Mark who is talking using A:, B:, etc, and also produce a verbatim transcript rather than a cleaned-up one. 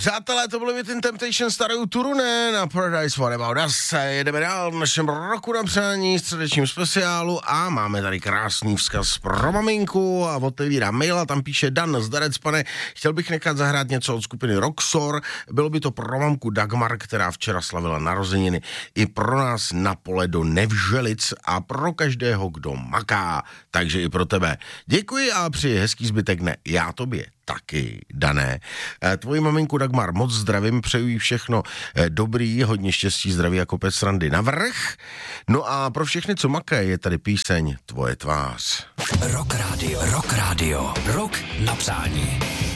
A: Přátelé, to byly Within Temptation starou Turunen na Paradise What About Us. Jedeme dál v našem roku na přání středečním speciálu a máme tady krásný vzkaz pro maminku a otevírám mail a tam píše Dan Zdarec, pane, chtěl bych nechat zahrát něco od skupiny Roxor, bylo by to pro mamku Dagmar, která včera slavila narozeniny, i pro nás na pole do Nevželic a pro každého, kdo maká, takže i pro tebe. Děkuji a přeji hezký zbytek dne, já tobě taky, Dané. Tvoji maminku Dagmar moc zdravím, přeju jí všechno dobrý, hodně štěstí, zdraví a kopec srandy navrch. No a pro všechny, co makají, je tady píseň Tvoje tvář.
B: Rock Radio, Rock Radio, Rock na přání.